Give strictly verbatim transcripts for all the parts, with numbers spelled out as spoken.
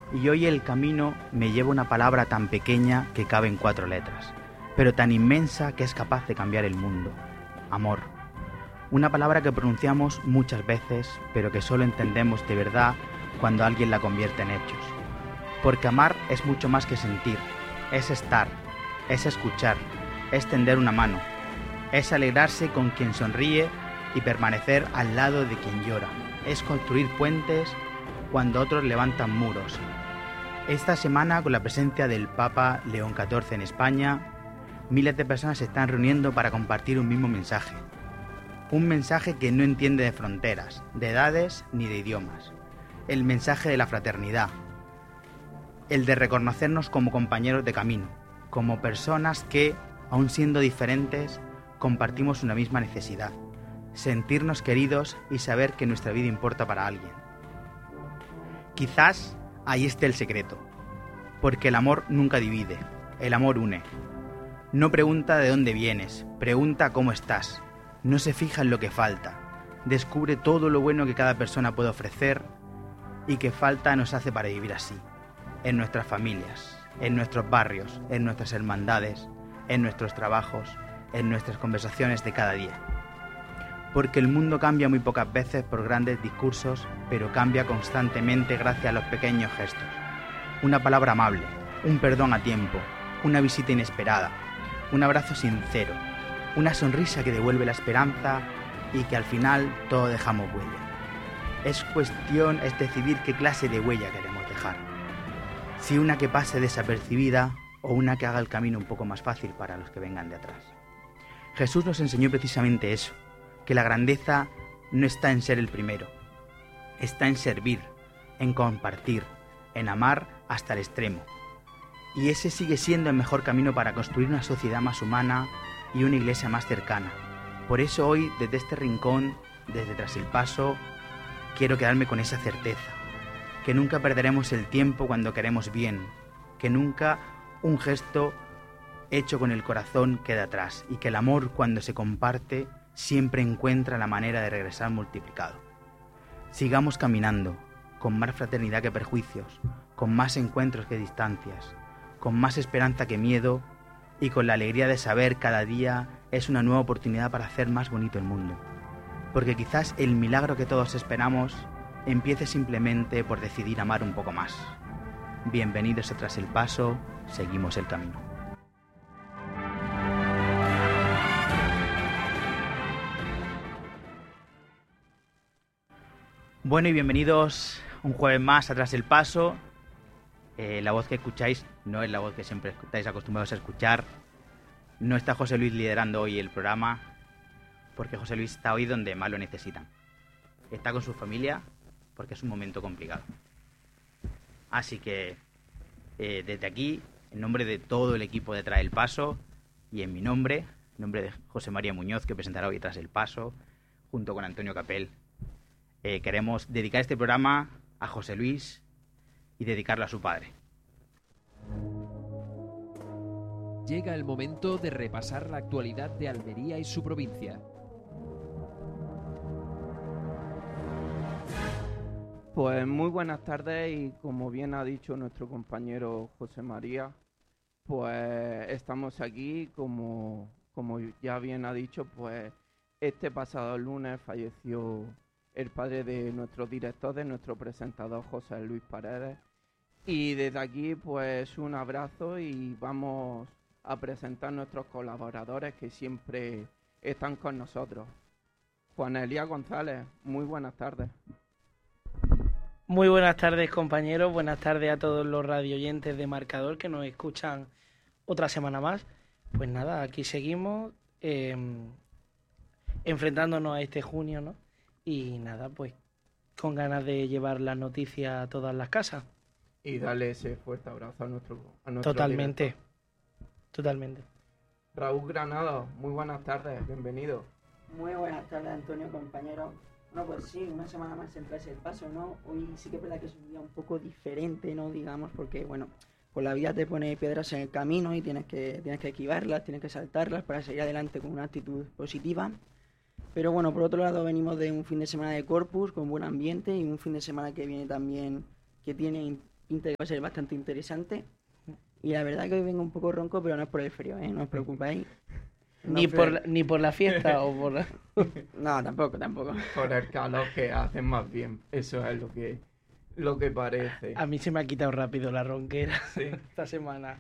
Y hoy el camino me lleva una palabra tan pequeña que cabe en cuatro letras, pero tan inmensa que es capaz de cambiar el mundo. Amor. Una palabra que pronunciamos muchas veces, pero que solo entendemos de verdad cuando alguien la convierte en hechos. Porque amar es mucho más que sentir, es estar, es escuchar, es tender una mano, es alegrarse con quien sonríe y permanecer al lado de quien llora, es construir puentes cuando otros levantan muros. Esta semana, con la presencia del Papa León catorce en España, miles de personas se están reuniendo para compartir un mismo mensaje. Un mensaje que no entiende de fronteras, de edades ni de idiomas. El mensaje de la fraternidad. El de reconocernos como compañeros de camino, como personas que, aun siendo diferentes, compartimos una misma necesidad. Sentirnos queridos y saber que nuestra vida importa para alguien. Quizás ahí esté el secreto, porque el amor nunca divide, el amor une. No pregunta de dónde vienes, pregunta cómo estás. No se fija en lo que falta, descubre todo lo bueno que cada persona puede ofrecer y que falta nos hace para vivir así, en nuestras familias, en nuestros barrios, en nuestras hermandades, en nuestros trabajos, en nuestras conversaciones de cada día. Porque el mundo cambia muy pocas veces por grandes discursos, pero cambia constantemente gracias a los pequeños gestos. Una palabra amable, un perdón a tiempo, una visita inesperada, un abrazo sincero, una sonrisa que devuelve la esperanza y que al final todos dejamos huella. Es cuestión, es decidir qué clase de huella queremos dejar. Si una que pase desapercibida o una que haga el camino un poco más fácil para los que vengan de atrás. Jesús nos enseñó precisamente eso, que la grandeza no está en ser el primero, está en servir, en compartir, en amar hasta el extremo. Y ese sigue siendo el mejor camino para construir una sociedad más humana y una iglesia más cercana. Por eso hoy, desde este rincón, desde Tras el Paso, quiero quedarme con esa certeza, que nunca perderemos el tiempo cuando queremos bien, que nunca un gesto hecho con el corazón queda atrás y que el amor, cuando se comparte, siempre encuentra la manera de regresar multiplicado. Sigamos caminando, con más fraternidad que perjuicios, con más encuentros que distancias, con más esperanza que miedo y con la alegría de saber cada día es una nueva oportunidad para hacer más bonito el mundo. Porque quizás el milagro que todos esperamos empiece simplemente por decidir amar un poco más. Bienvenidos a Tras el Paso, seguimos el camino. Bueno, y bienvenidos un jueves más a Tras el Paso. Eh, la voz que escucháis no es la voz que siempre estáis acostumbrados a escuchar. No está José Luis liderando hoy el programa, porque José Luis está hoy donde más lo necesitan. Está con su familia, porque es un momento complicado. Así que, eh, desde aquí, en nombre de todo el equipo de Tras el Paso, y en mi nombre, en nombre de José María Muñoz, que presentará hoy Tras el Paso, junto con Antonio Capel, eh, queremos dedicar este programa a José Luis y dedicarlo a su padre. Llega el momento de repasar la actualidad de Almería y su provincia. Pues muy buenas tardes y como bien ha dicho nuestro compañero José María, pues estamos aquí, como, como ya bien ha dicho, pues este pasado lunes falleció el padre de nuestro director, de nuestro presentador José Luis Paredes. Y desde aquí pues un abrazo y vamos a presentar nuestros colaboradores que siempre están con nosotros. Juan Elías González, muy buenas tardes. Muy buenas tardes, compañeros, buenas tardes a todos los radioyentes de Marcador que nos escuchan otra semana más. Pues nada, aquí seguimos eh, enfrentándonos a este junio, ¿no? Y nada, pues con ganas de llevar las noticias a todas las casas. Y darle ese fuerte abrazo a nuestro, a nuestro Totalmente, director. totalmente. Raúl Granado, muy buenas tardes, bienvenido. Muy buenas tardes, Antonio, compañero. Bueno, pues sí, una semana más en Tras el Paso, ¿no? Hoy sí que es verdad que es un día un poco diferente, ¿no? Digamos, porque, bueno, pues la vida te pone piedras en el camino y tienes que, tienes que esquivarlas, tienes que saltarlas para seguir adelante con una actitud positiva. Pero bueno, por otro lado venimos de un fin de semana de Corpus con buen ambiente y un fin de semana que viene también, que tiene pinta que va a ser bastante interesante. Y la verdad que hoy vengo un poco ronco, pero no es por el frío, ¿eh? No os preocupéis. No Ni fre- por, la- ni por la fiesta o por la... No, tampoco, tampoco. Por el calor que hace más bien. Eso es lo que, lo que parece. A mí se me ha quitado rápido la ronquera Sí. esta semana.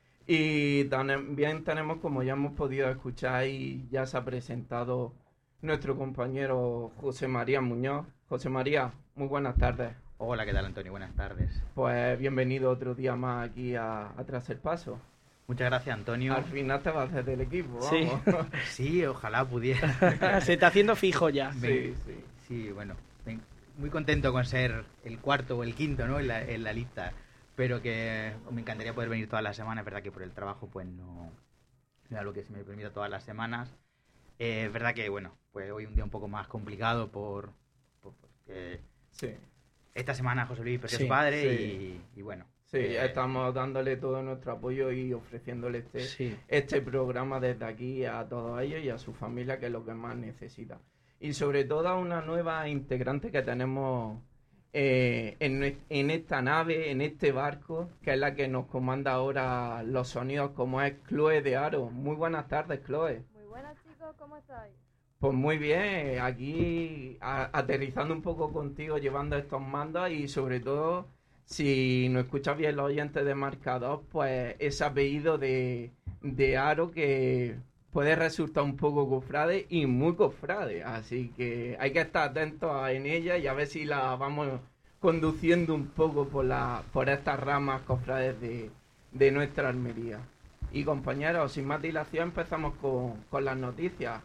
Y también tenemos, como ya hemos podido escuchar, y ya se ha presentado nuestro compañero José María Muñoz. José María, muy buenas tardes. Hola, ¿qué tal, Antonio? Buenas tardes. Pues bienvenido otro día más aquí a, a Tras el Paso. Muchas gracias, Antonio. Al final te vas a hacer del equipo, Sí. vamos. Sí, ojalá pudiera. Se está haciendo fijo ya. Sí, sí. Sí, bueno, ven- muy contento con ser el cuarto o el quinto, ¿no? En la, en la lista. Pero que me encantaría poder venir todas las semanas. Es verdad que por el trabajo, pues no, no es algo que se me permita todas las semanas. Eh, es verdad que, bueno, pues hoy un día un poco más complicado por, por- porque Sí, esta semana José Luis perdió a Sí, su padre sí. y, y bueno. sí, eh, estamos dándole todo nuestro apoyo y ofreciéndole este, Sí. este programa desde aquí a todos ellos y a su familia, que es lo que más necesita. Y sobre todo a una nueva integrante que tenemos eh, en, nue- en esta nave, en este barco, que es la que nos comanda ahora los sonidos, como es Chloe de Aro. Muy buenas tardes, Chloe. Muy buenas chicos, ¿cómo estáis? Pues muy bien, aquí a- aterrizando un poco contigo, llevando estos mandos y sobre todo, si nos escuchas bien los oyentes de Marcador, pues ese apellido de, de Aro que puede resultar un poco cofrade y muy cofrade, así que hay que estar atentos a- en ella y a ver si la vamos conduciendo un poco por, la, por estas ramas cofrades de, de nuestra Almería. Y compañeros, sin más dilación empezamos con, con las noticias.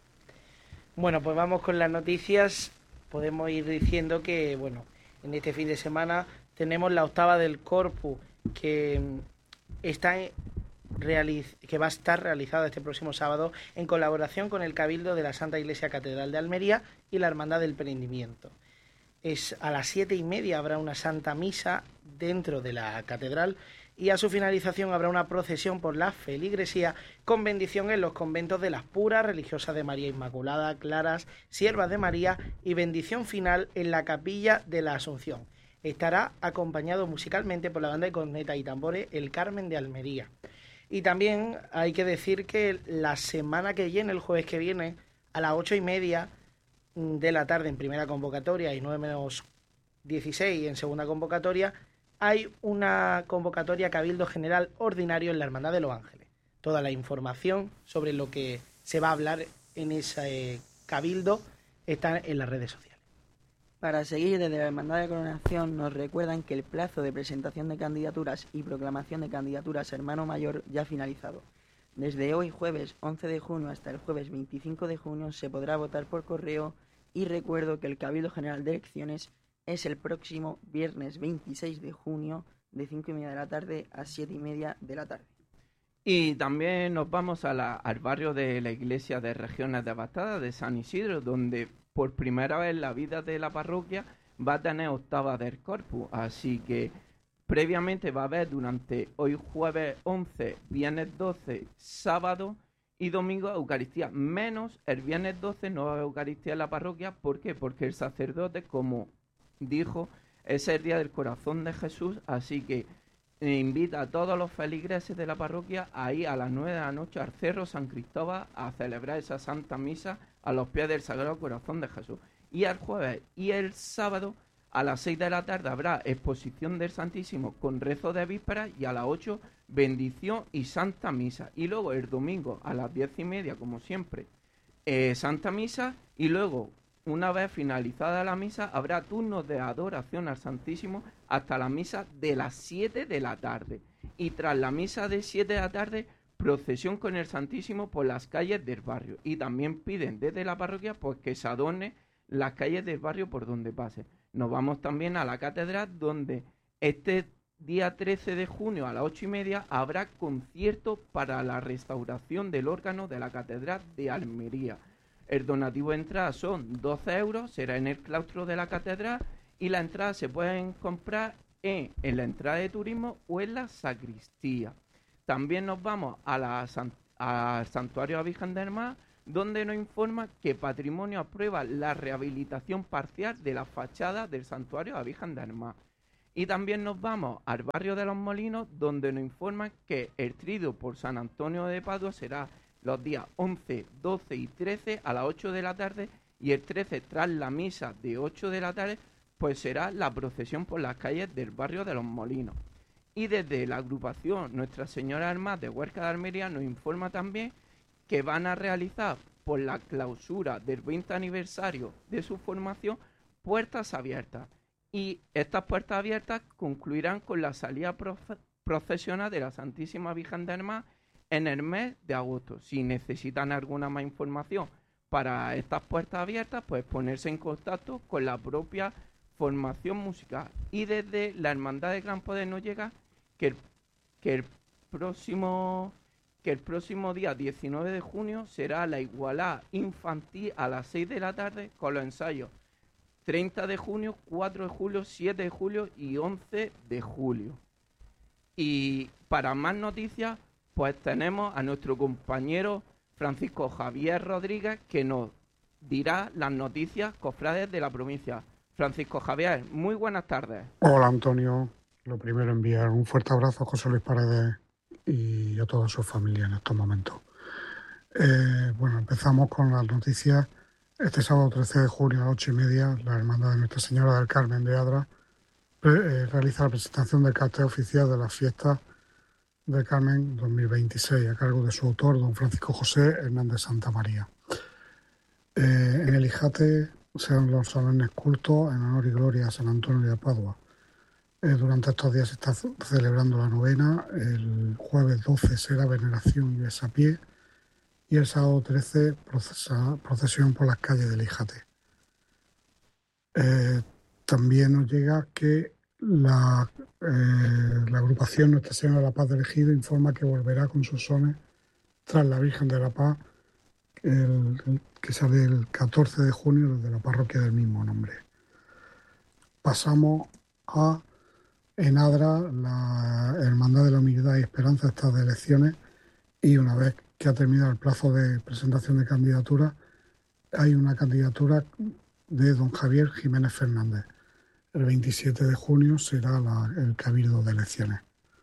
Bueno, pues vamos con las noticias. Podemos ir diciendo que, bueno, en este fin de semana tenemos la octava del Corpus, que mm, está en- realiz- que va a estar realizada este próximo sábado en colaboración con el Cabildo de la Santa Iglesia Catedral de Almería y la Hermandad del Prendimiento. Es a las siete y media habrá una Santa Misa dentro de la catedral y a su finalización habrá una procesión por la feligresía con bendición en los conventos de las Puras, Religiosas de María Inmaculada, Claras, Siervas de María y bendición final en la Capilla de la Asunción. Estará acompañado musicalmente por la banda de corneta y tambores El Carmen de Almería. Y también hay que decir que la semana que viene, el jueves que viene, a las ocho y media de la tarde en primera convocatoria y nueve menos dieciséis en segunda convocatoria, hay una convocatoria Cabildo General Ordinario en la Hermandad de los Ángeles. Toda la información sobre lo que se va a hablar en ese Cabildo está en las redes sociales. Para seguir, desde la Hermandad de Coronación nos recuerdan que el plazo de presentación de candidaturas y proclamación de candidaturas a hermano mayor ya ha finalizado. Desde hoy, jueves once de junio, hasta el jueves veinticinco de junio, se podrá votar por correo y recuerdo que el Cabildo General de Elecciones es el próximo viernes veintiséis de junio de cinco y media de la tarde a siete y media de la tarde. Y también nos vamos a la- al barrio de la iglesia de Regiones Devastadas de San Isidro, donde por primera vez la vida de la parroquia va a tener octava del Corpus. Así que previamente va a haber durante hoy jueves once, viernes doce, sábado y domingo Eucaristía, menos el viernes doce no va a haber Eucaristía en la parroquia. ¿Por qué? Porque el sacerdote, como dijo, es el día del corazón de Jesús, así que e invita a todos los feligreses de la parroquia a ir a las nueve de la noche al Cerro San Cristóbal a celebrar esa Santa Misa a los pies del Sagrado Corazón de Jesús. Y el jueves y el sábado a las seis de la tarde habrá exposición del Santísimo con rezo de víspera y a las ocho bendición y Santa Misa. Y luego el domingo a las diez y media, como siempre, eh, Santa Misa y luego, una vez finalizada la misa, habrá turnos de adoración al Santísimo hasta la misa de las siete de la tarde. Y tras la misa de siete de la tarde, procesión con el Santísimo por las calles del barrio. Y también piden desde la parroquia pues que se adorne las calles del barrio por donde pase. Nos vamos también a la catedral, donde este día trece de junio a las ocho y media habrá concierto para la restauración del órgano de la catedral de Almería. El donativo de entrada son doce euros, será en el claustro de la catedral y la entrada se pueden comprar en, en la entrada de turismo o en la sacristía. También nos vamos a la, san- al Santuario de la Virgen del Mar, donde nos informa que Patrimonio aprueba la rehabilitación parcial de la fachada del Santuario de la Virgen del Mar. Y también nos vamos al barrio de Los Molinos, donde nos informan que el triduo por San Antonio de Padua será los días once, doce y trece a las ocho de la tarde, y el trece, tras la misa de ocho de la tarde, pues será la procesión por las calles del barrio de Los Molinos. Y desde la agrupación Nuestra Señora del Mar de Huerca de Almería nos informa también que van a realizar por la clausura del veinte aniversario de su formación puertas abiertas. Y estas puertas abiertas concluirán con la salida profe- procesional de la Santísima Virgen del Mar en el mes de agosto. Si necesitan alguna más información para estas puertas abiertas, pues ponerse en contacto con la propia formación musical. Y desde la Hermandad de Gran Poder nos llega que el, que el próximo que el próximo día diecinueve de junio será la igualada infantil a las seis de la tarde con los ensayos treinta de junio, cuatro de julio, siete de julio y once de julio. Y para más noticias, pues tenemos a nuestro compañero Francisco Javier Rodríguez, que nos dirá las noticias cofrades de la provincia. Francisco Javier, muy buenas tardes. Hola Antonio, lo primero enviar un fuerte abrazo a José Luis Paredes y a toda su familia en estos momentos. Eh, bueno, empezamos con las noticias. Este sábado trece de junio a las ocho y media, la Hermandad de Nuestra Señora del Carmen de Adra eh, realiza la presentación del cartel oficial de las fiestas del Carmen dos mil veintiséis a cargo de su autor, don Francisco José Hernández Santa María. Eh, en el Ijate serán los solemnes cultos en honor y gloria a San Antonio de Padua. Eh, durante estos días se está celebrando la novena. El jueves doce será veneración y besapié. Y el sábado trece, procesa, procesión por las calles del Ijate. Eh, también nos llega que la, eh, la agrupación Nuestra Señora de la Paz del Ejido informa que volverá con sus sones tras la Virgen de la Paz, el, el, que sale el catorce de junio desde la parroquia del mismo nombre. Pasamos a en Adra, la Hermandad de la Humildad y Esperanza, estas de elecciones, y una vez que ha terminado el plazo de presentación de candidaturas, hay una candidatura de don Javier Jiménez Fernández. El veintisiete de junio será la, el cabildo de elecciones.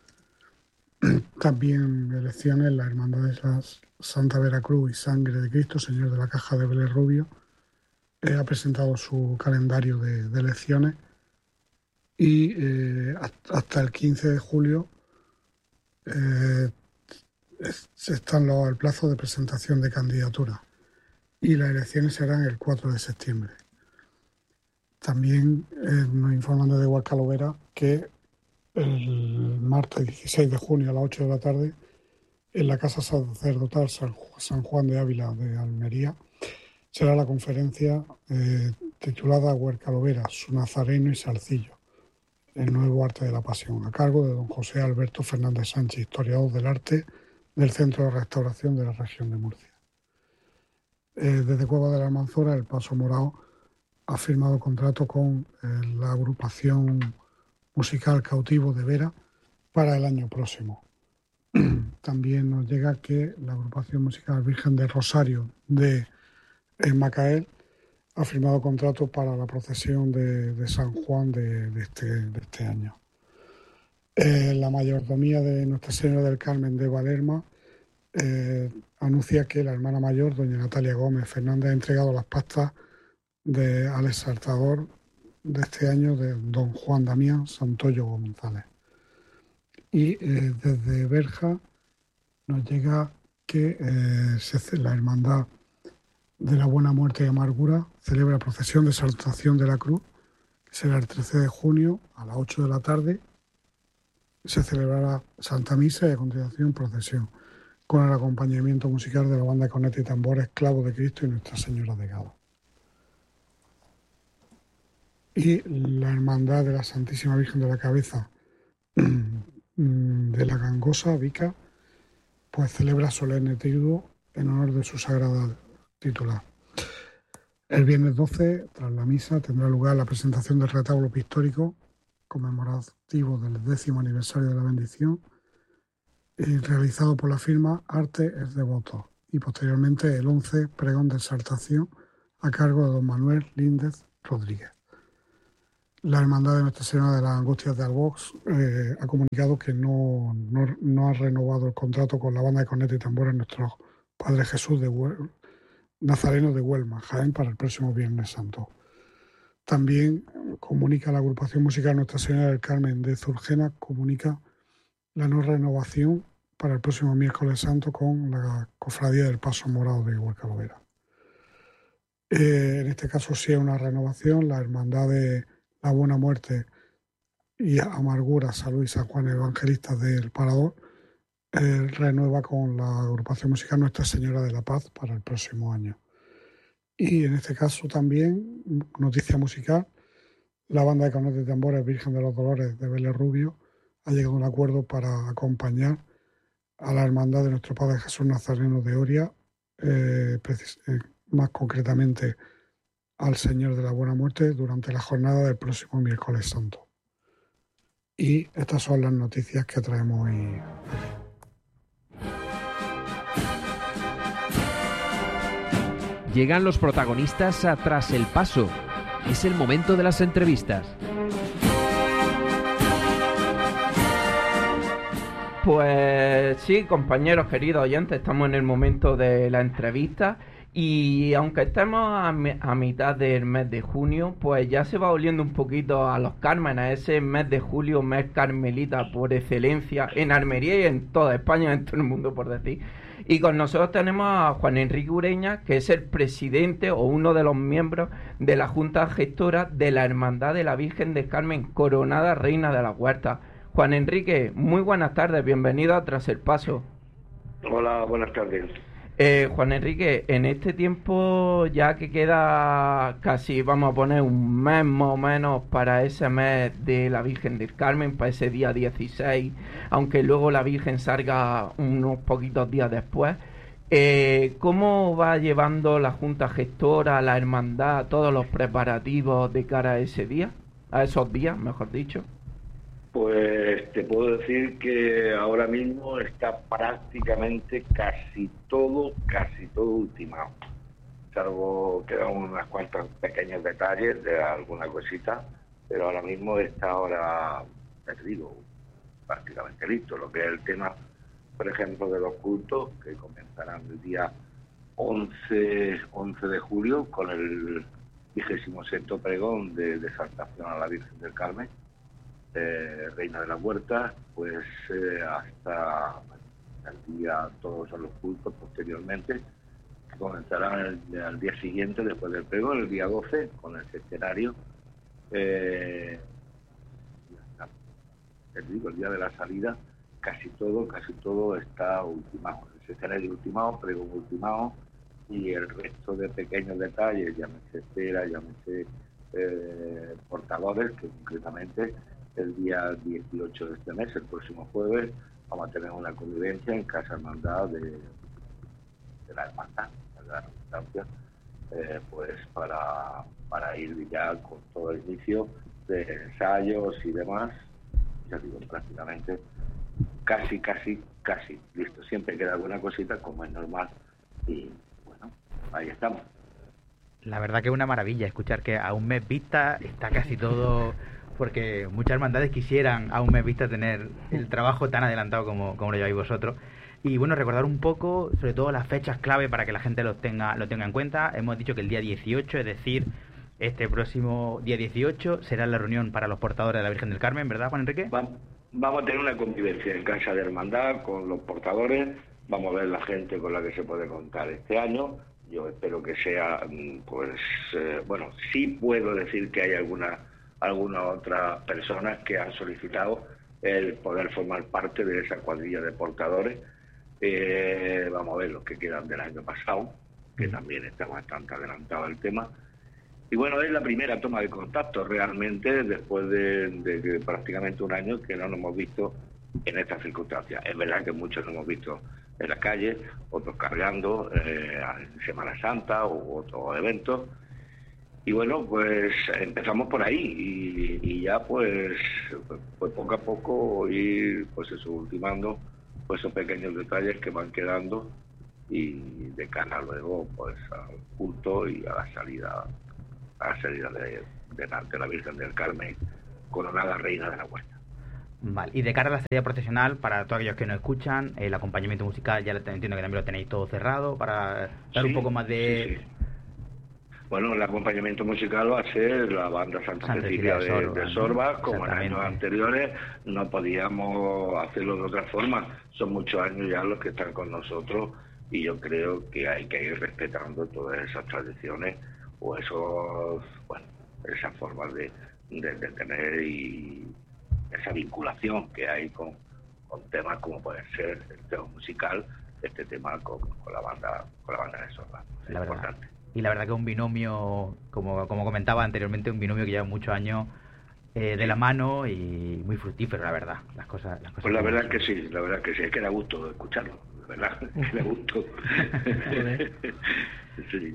También elecciones, la Hermandad de la Santa Veracruz y Sangre de Cristo, Señor de la Caja de Vélez Rubio, eh, ha presentado su calendario de, de elecciones y eh, hasta el quince de julio eh, están los, el plazo de presentación de candidaturas y las elecciones serán el cuatro de septiembre. También eh, nos informan desde Huarcalovera que el martes dieciséis de junio a las ocho de la tarde en la Casa Sacerdotal San Juan de Ávila de Almería será la conferencia eh, titulada Huarcalovera, su Nazareno y Salcillo, el nuevo arte de la pasión, a cargo de don José Alberto Fernández Sánchez, historiador del arte del Centro de Restauración de la región de Murcia. Eh, desde Cueva de la Almanzora, el Paso Morao ha firmado contrato con eh, la agrupación musical Cautivo de Vera para el año próximo. También nos llega que la agrupación musical Virgen del Rosario de eh, Macael ha firmado contrato para la procesión de, de San Juan de, de, este, de este año. Eh, la mayordomía de Nuestra Señora del Carmen de Valerma eh, anuncia que la hermana mayor, doña Natalia Gómez Fernández, ha entregado las pastas de, al exaltador de este año de don Juan Damián Santoyo González. Y eh, desde Berja nos llega que eh, se, la Hermandad de la Buena Muerte y Amargura celebra procesión de exaltación de la cruz, que será el trece de junio a las ocho de la tarde. Se celebrará Santa Misa y a continuación procesión, con el acompañamiento musical de la banda de cornetas y tambores Clavo de Cristo y Nuestra Señora de Gala. Y la Hermandad de la Santísima Virgen de la Cabeza de la Gangosa, Vica, pues celebra solemne triduo en honor de su sagrada titular. El viernes doce, tras la misa, tendrá lugar la presentación del retablo pictórico conmemorativo del décimo aniversario de la bendición, eh, realizado por la firma Arte es Devoto, y posteriormente el once, pregón de exaltación a cargo de don Manuel Líndez Rodríguez. La Hermandad de Nuestra Señora de las Angustias de Albox eh, ha comunicado que no, no, no ha renovado el contrato con la banda de cornetas y tambores Nuestro Padre Jesús de Huel, Nazareno de Huelma, Jaén, para el próximo Viernes Santo. También comunica la agrupación musical Nuestra Señora del Carmen de Zurgena, comunica la no renovación para el próximo miércoles santo con la Cofradía del Paso Morado de Huercalovera. Eh, en este caso sí es una renovación. La Hermandad de la Buena Muerte y Amargura, Salud y San Juan Evangelistas del Parador eh, renueva con la agrupación musical Nuestra Señora de la Paz para el próximo año. Y en este caso también, noticia musical, la banda de cornetas y tambores Virgen de los Dolores de Vélez Rubio ha llegado a un acuerdo para acompañar a la Hermandad de Nuestro Padre Jesús Nazareno de Oria, eh, precis- eh, más concretamente al Señor de la Buena Muerte durante la jornada del próximo miércoles santo. Y estas son las noticias que traemos hoy. Llegan los protagonistas a Tras el Paso. Es el momento de las entrevistas. Pues sí, compañeros, queridos oyentes, estamos en el momento de la entrevista y aunque estemos a, mi- a mitad del mes de junio, pues ya se va oliendo un poquito a los cármenes, ese mes de julio, mes carmelita por excelencia en Almería y en toda España, en todo el mundo por decir. Y con nosotros tenemos a Juan Enrique Ureña, que es el presidente o uno de los miembros de la Junta Gestora de la Hermandad de la Virgen del Carmen, coronada Reina de la Huerta. Juan Enrique, muy buenas tardes, bienvenido a Tras el Paso. Hola, buenas tardes. Eh, Juan Enrique, en este tiempo ya que queda casi, vamos a poner un mes más o menos para ese mes de la Virgen del Carmen, para ese día dieciséis, aunque luego la Virgen salga unos poquitos días después, eh, ¿cómo va llevando la Junta Gestora, la Hermandad, todos los preparativos de cara a ese día, a esos días, mejor dicho? Pues te puedo decir que ahora mismo está prácticamente casi todo, casi todo ultimado. Salvo quedan unas cuantas pequeños detalles de alguna cosita, pero ahora mismo está ahora, ya te digo, prácticamente listo. Lo que es el tema, por ejemplo, de los cultos, que comenzarán el día once de julio con el vigésimo sexto pregón de, de exaltación a la Virgen del Carmen, Eh, Reina de la Huerta, pues eh, hasta el día, todos son los cultos posteriormente, que comenzarán el, al día siguiente, después del pregón, el día doce, con el centenario. Eh, y hasta, te digo, el día de la salida, casi todo, casi todo está ultimado. El centenario ultimado, pregón ultimado, y el resto de pequeños detalles, llámese espera, llámese eh, portadores, que concretamente el día dieciocho de este mes, el próximo jueves, vamos a tener una convivencia en Casa Hermandad de, de la Hermandad, de la Redundancia, eh, pues para, para ir ya con todo el inicio de ensayos y demás, ya digo, prácticamente casi, casi, casi listo. Siempre queda alguna cosita, como es normal, y bueno, ahí estamos. La verdad que es una maravilla escuchar que a un mes vista está casi todo, porque muchas hermandades quisieran a un mes vista tener el trabajo tan adelantado como, como lo lleváis vosotros. Y bueno, recordar un poco, sobre todo las fechas clave para que la gente lo tenga, lo tenga en cuenta. Hemos dicho que el día dieciocho, es decir, este próximo día dieciocho, será la reunión para los portadores de la Virgen del Carmen, ¿verdad, Juan Enrique? Vamos a tener una convivencia en Casa de Hermandad con los portadores, vamos a ver la gente con la que se puede contar este año. Yo espero que sea, pues, eh, bueno, sí puedo decir que hay alguna algunas otras personas que han solicitado el poder formar parte de esa cuadrilla de portadores. Eh, vamos a ver los que quedan del año pasado, que también está bastante adelantado el tema. Y bueno, es la primera toma de contacto realmente después de, de, de prácticamente un año que no nos hemos visto en estas circunstancias. Es verdad que muchos nos hemos visto en la calle, otros cargando eh, en Semana Santa u otros eventos. Y bueno, pues empezamos por ahí y, y ya pues, pues poco a poco ir pues eso, ultimando pues esos pequeños detalles que van quedando y de cara luego pues al culto y a la salida a la salida de, de la, de la Virgen del Carmen, coronada reina de la huerta. Vale, y de cara a la salida procesional, para todos aquellos que nos escuchan, el acompañamiento musical ya entiendo que también lo tenéis todo cerrado, para dar sí, un poco más de... Sí, sí. Bueno, el acompañamiento musical va a ser la banda Santa, Santa Cecilia de Sorba, de Sorba ¿no? Como en años anteriores, no podíamos hacerlo de otra forma. Son muchos años ya los que están con nosotros y yo creo que hay que ir respetando todas esas tradiciones o esos, bueno, esas formas de, de, de tener y esa vinculación que hay con, con temas como puede ser el tema musical, este tema con, con la banda con la banda de Sorba. Es la importante. Verdad. Y la verdad que es un binomio, como, como comentaba anteriormente, un binomio que lleva muchos años eh, de la mano y muy fructífero, la verdad. Las cosas, las cosas pues la verdad que sí, la verdad que sí, es que da gusto escucharlo, la verdad, que da gusto. Sí.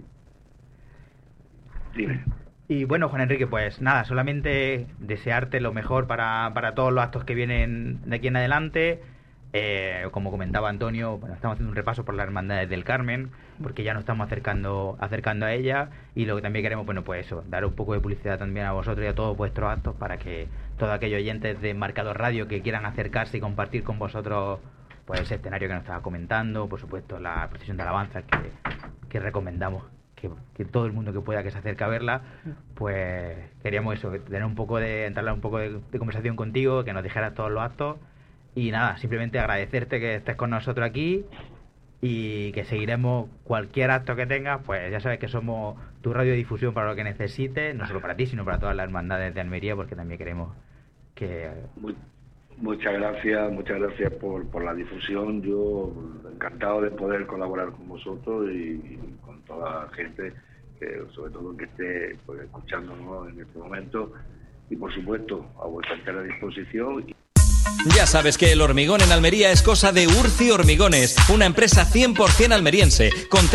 Dime. Y bueno, Juan Enrique, pues nada, solamente desearte lo mejor para, para todos los actos que vienen de aquí en adelante. Eh, como comentaba Antonio, bueno, estamos haciendo un repaso por las hermandades del Carmen, porque ya nos estamos acercando acercando a ella, y lo que también queremos, bueno, pues eso, dar un poco de publicidad también a vosotros y a todos vuestros actos para que todos aquellos oyentes de Marcador Radio que quieran acercarse y compartir con vosotros pues ese escenario que nos estaba comentando, por supuesto la procesión de alabanza que, que recomendamos que, que todo el mundo que pueda que se acerque a verla, pues queríamos eso, tener un poco de entablar un poco de, de conversación contigo, que nos dijeras todos los actos. Y nada, simplemente agradecerte que estés con nosotros aquí y que seguiremos cualquier acto que tengas, pues ya sabes que somos tu radiodifusión para lo que necesites, no solo para ti, sino para todas las hermandades de Almería, porque también queremos que... Muchas gracias, muchas gracias por, por la difusión. Yo encantado de poder colaborar con vosotros y, y con toda la gente, que sobre todo que esté pues, escuchándonos en este momento. Y por supuesto, a vuestra entera disposición. Ya sabes que el hormigón en Almería es cosa de Urci Hormigones, una empresa cien por ciento almeriense, con